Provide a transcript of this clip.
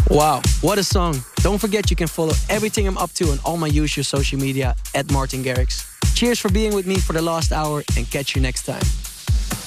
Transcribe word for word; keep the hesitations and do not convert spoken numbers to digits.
Wow, what a song. Don't forget you can follow everything I'm up to on all my usual social media at Martin Garrix. Cheers for being with me for the last hour and catch you next time.